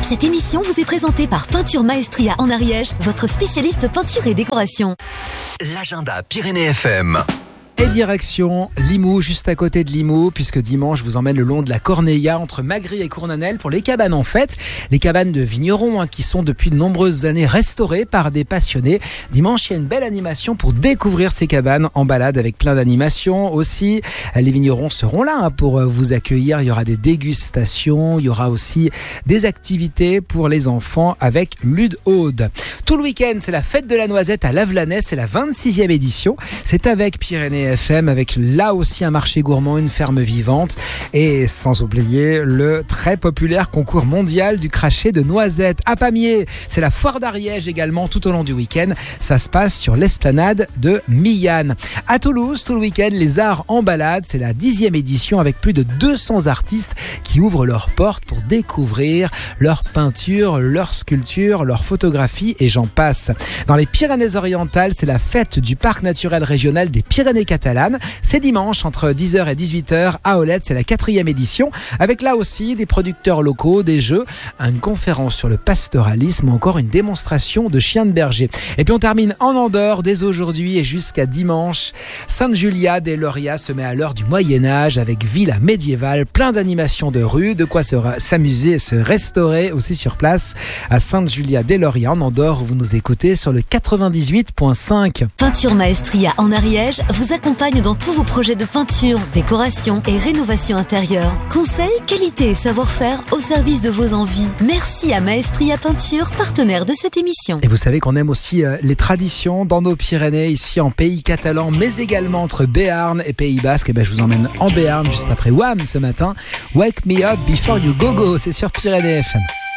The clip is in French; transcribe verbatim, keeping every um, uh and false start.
Cette émission vous est présentée par Peinture Maestria en Ariège, votre spécialiste peinture et décoration. L'agenda Pyrénées F M. Et direction Limoux, juste à côté de Limoux, puisque dimanche, je vous emmène le long de la Corneilla, entre Magry et Cournanel, pour les cabanes en fête. Les cabanes de vignerons, hein, qui sont depuis de nombreuses années restaurées par des passionnés. Dimanche, il y a une belle animation pour découvrir ces cabanes en balade avec plein d'animations aussi. Les vignerons seront là hein, pour vous accueillir. Il y aura des dégustations, il y aura aussi des activités pour les enfants avec Lude Aude. Tout le week-end, c'est la fête de la noisette à Lavelanet, c'est la vingt-sixième édition. C'est avec Pyrénées F M, avec là aussi un marché gourmand, une ferme vivante et sans oublier le très populaire concours mondial du crachet de noisettes. À Pamiers, c'est la foire d'Ariège également tout au long du week-end. Ça se passe sur l'esplanade de Millanne. À Toulouse, tout le week-end, les arts en balade, c'est la dixième édition avec plus de deux cents artistes qui ouvrent leurs portes pour découvrir leurs peintures, leurs sculptures, leurs photographies et j'en passe. Dans les Pyrénées-Orientales, c'est la fête du parc naturel régional des Pyrénées catalanes. C'est dimanche entre dix heures et dix-huit heures à Olette, c'est la quatrième édition avec là aussi des producteurs locaux, des jeux, une conférence sur le pastoralisme ou encore une démonstration de chiens de berger. Et puis on termine en Andorre dès aujourd'hui et jusqu'à dimanche. Sainte-Julia des Lauria se met à l'heure du Moyen-Âge avec villa médiévale, plein d'animations de rue, de quoi se ra- s'amuser et se restaurer aussi sur place à Sainte-Julia des Lauria en Andorre où vous nous écoutez sur le quatre-vingt-dix-huit virgule cinq. Peinture Maestria en Ariège vous accompagne dans tous vos projets de peinture, décoration et rénovation intérieure. Conseils, qualité et savoir-faire au service de vos envies. Merci à Maestria Peinture, partenaire de cette émission. Et vous savez qu'on aime aussi euh, les traditions dans nos Pyrénées, ici en pays catalan, mais également entre Béarn et Pays Basque. Et ben, je vous emmène en Béarn juste après Wham ce matin. Wake me up before you go go, c'est sur Pyrénées F M.